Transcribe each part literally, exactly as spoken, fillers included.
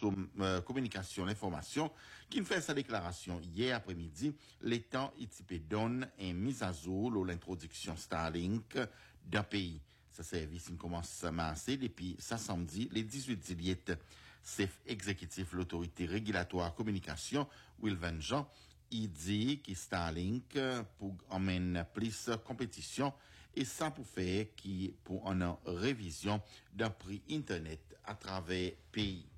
auto, euh, communication, l'information, qui fait sa déclaration hier après-midi, l'étant Itipé donne une mise à jour l'introduction Starlink d'un pays. Ce service il commence à marcher depuis ce samedi, les dix-huit juillet. Chef exécutif l'autorité régulatoire communication, Wilvan Jean, il dit que Starlink pour emmène plus compétition et ça pour faire qui pour une révision d'un prix internet à travers pays.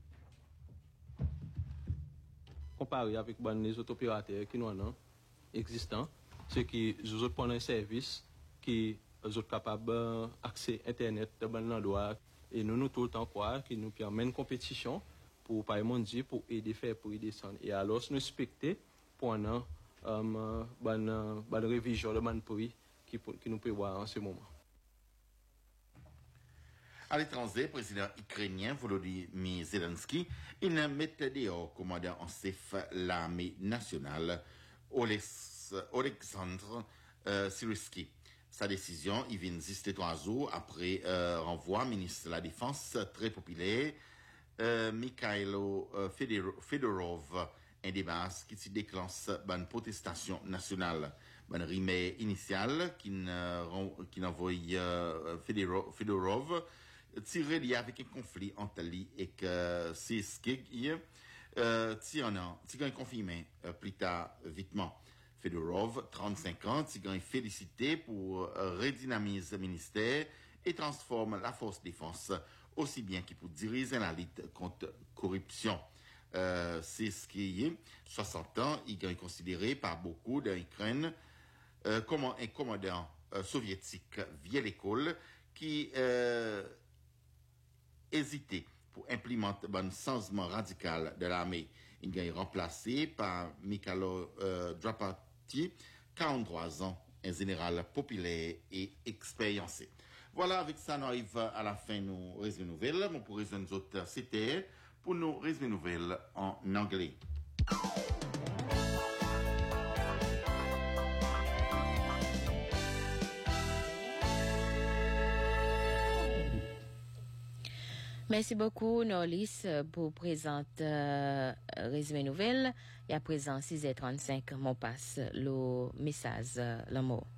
Comparé avec les autres opérateurs qui nous ont existants, c'est qui nous prennent un service qui sont capables d'accès internet de bon endroit et nous nous tout le temps quoi qui nous permet une compétition pour par exemple pour aider faire pour aider descendre et alors nous respecter pour un euh, bonne bonne révision de bon prix qui qui nous peut voir en ce moment. À l'étranger, le président ukrainien Volodymyr Zelensky, il met dehors commandant en chef l'armée nationale Oleksandr euh, Syrskyi. Sa décision, il vient juste trois jours après euh, renvoi ministre de la Défense très populaire euh, Mikhailo euh, Fedorov, un débat qui se déclenche une protestation nationale. Une rime initiale qui envoie euh, Fedorov tiré lié avec un conflit entre lui et que Syrskyi euh, tirant tirant confirmé euh, plus tard vitement. Fedorov, trente-cinq ans, tirant félicité pour euh, redynamiser le ministère et transforme la force défense aussi bien qu'il pour diriger la lutte contre corruption. Euh, Syrskyi, soixante ans, il est considéré par beaucoup d'Ukraine euh, comme un commandant euh, soviétique vieille l'école qui euh, hésitait pour implémenter un changement radical de l'armée. Il est remplacé par Mikhailo euh, Drapati, quarante-trois ans, un général populaire et expériencé. Voilà, avec ça, nous arrivons à la fin de nos résumés nouvelles. Mais pour résumer nous autres, c'était pour nos résumés nouvelles en anglais. Merci beaucoup, Norlis, pour présenter euh, résumé nouvelle. Et à présent, six heures trente-cinq, mon passe le message, euh, le mot.